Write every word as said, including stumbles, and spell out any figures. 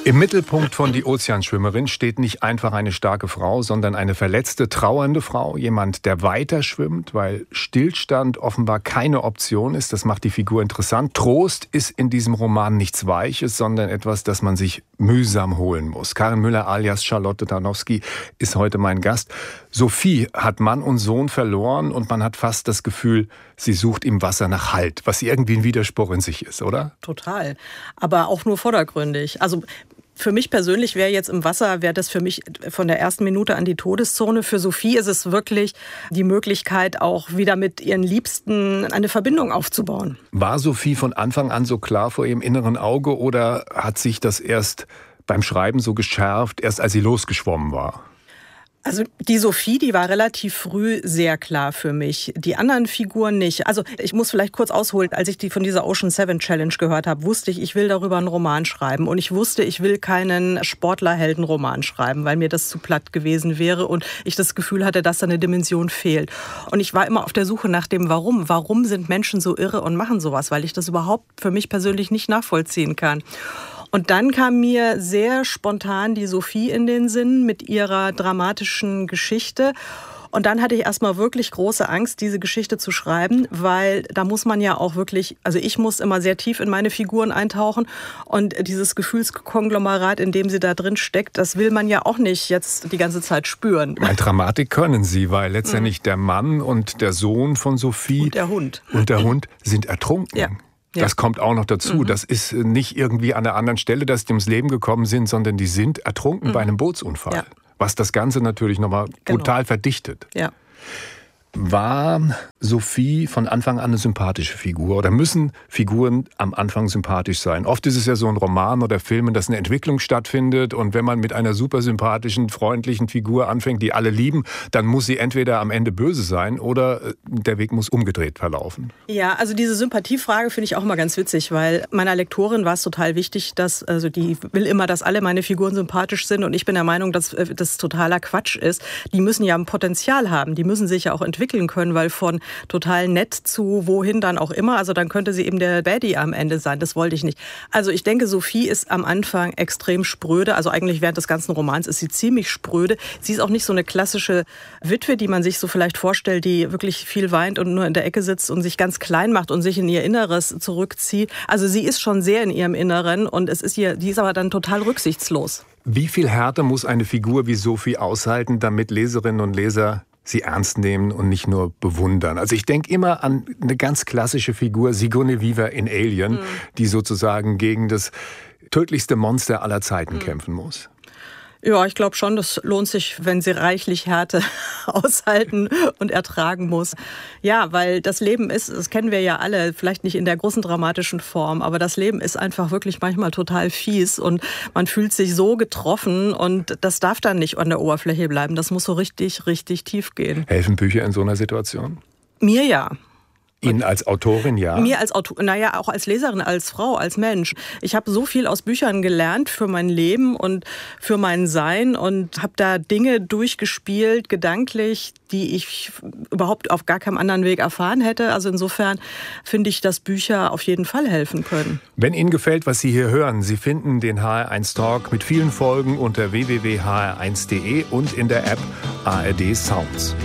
Im Mittelpunkt von Die Ozeanschwimmerin steht nicht einfach eine starke Frau, sondern eine verletzte, trauernde Frau. Jemand, der weiter schwimmt, weil Stillstand offenbar keine Option ist. Das macht die Figur interessant. Trost ist in diesem Roman nichts Weiches, sondern etwas, das man sich mühsam holen muss. Karin Müller alias Charlotte Danowski ist heute mein Gast. Sophie hat Mann und Sohn verloren und man hat fast das Gefühl, sie sucht im Wasser nach Halt, was irgendwie ein Widerspruch in sich ist, oder? Total. Aber auch nur vordergründig. Also für mich persönlich wäre jetzt im Wasser, wäre das für mich von der ersten Minute an die Todeszone. Für Sophie ist es wirklich die Möglichkeit, auch wieder mit ihren Liebsten eine Verbindung aufzubauen. War Sophie von Anfang an so klar vor ihrem inneren Auge oder hat sich das erst beim Schreiben so geschärft, erst als sie losgeschwommen war? Also die Sophie, die war relativ früh sehr klar für mich. Die anderen Figuren nicht. Also ich muss vielleicht kurz ausholen. Als ich die von dieser Ocean Seven Challenge gehört habe, wusste ich, ich will darüber einen Roman schreiben. Und ich wusste, ich will keinen Sportlerheldenroman schreiben, weil mir das zu platt gewesen wäre und ich das Gefühl hatte, dass da eine Dimension fehlt. Und ich war immer auf der Suche nach dem Warum. Warum sind Menschen so irre und machen sowas? Weil ich das überhaupt für mich persönlich nicht nachvollziehen kann. Und dann kam mir sehr spontan die Sophie in den Sinn mit ihrer dramatischen Geschichte. Und dann hatte ich erstmal wirklich große Angst, diese Geschichte zu schreiben, weil da muss man ja auch wirklich, also ich muss immer sehr tief in meine Figuren eintauchen und dieses Gefühlskonglomerat, in dem sie da drin steckt, das will man ja auch nicht jetzt die ganze Zeit spüren. Eine Dramatik können Sie, weil letztendlich mhm. der Mann und der Sohn von Sophie und der Hund, und der Hund sind ertrunken. Ja. Das ja. kommt auch noch dazu. Mhm. Das ist nicht irgendwie an einer anderen Stelle, dass die ums Leben gekommen sind, sondern die sind ertrunken mhm. bei einem Bootsunfall. Ja. Was das Ganze natürlich nochmal genau. brutal verdichtet. Ja. War Sophie von Anfang an eine sympathische Figur oder müssen Figuren am Anfang sympathisch sein? Oft ist es ja so ein Roman oder Film, dass eine Entwicklung stattfindet und wenn man mit einer super sympathischen, freundlichen Figur anfängt, die alle lieben, dann muss sie entweder am Ende böse sein oder der Weg muss umgedreht verlaufen. Ja, also diese Sympathiefrage finde ich auch mal ganz witzig, weil meiner Lektorin war es total wichtig, dass, also die will immer, dass alle meine Figuren sympathisch sind und ich bin der Meinung, dass das totaler Quatsch ist. Die müssen ja ein Potenzial haben, die müssen sich ja auch entwickeln können, weil von total nett zu wohin dann auch immer, also dann könnte sie eben der Baddie am Ende sein, das wollte ich nicht. Also ich denke, Sophie ist am Anfang extrem spröde, also eigentlich während des ganzen Romans ist sie ziemlich spröde. Sie ist auch nicht so eine klassische Witwe, die man sich so vielleicht vorstellt, die wirklich viel weint und nur in der Ecke sitzt und sich ganz klein macht und sich in ihr Inneres zurückzieht. Also sie ist schon sehr in ihrem Inneren und es ist ihr, die ist aber dann total rücksichtslos. Wie viel Härte muss eine Figur wie Sophie aushalten, damit Leserinnen und Leser sie ernst nehmen und nicht nur bewundern? Also ich denke immer an eine ganz klassische Figur, Sigourney Weaver in Alien, mhm. die sozusagen gegen das tödlichste Monster aller Zeiten mhm. kämpfen muss. Ja, ich glaube schon, das lohnt sich, wenn sie reichlich Härte aushalten und ertragen muss. Ja, weil das Leben ist, das kennen wir ja alle, vielleicht nicht in der großen dramatischen Form, aber das Leben ist einfach wirklich manchmal total fies und man fühlt sich so getroffen und das darf dann nicht an der Oberfläche bleiben. Das muss so richtig, richtig tief gehen. Helfen Bücher in so einer Situation? Mir ja. Ihnen als Autorin, ja? Mir als Autorin, naja, auch als Leserin, als Frau, als Mensch. Ich habe so viel aus Büchern gelernt für mein Leben und für mein Sein und habe da Dinge durchgespielt, gedanklich, die ich überhaupt auf gar keinem anderen Weg erfahren hätte. Also insofern finde ich, dass Bücher auf jeden Fall helfen können. Wenn Ihnen gefällt, was Sie hier hören, Sie finden den H R eins Talk mit vielen Folgen unter w w w punkt h r eins punkt d e und in der App A R D Sounds.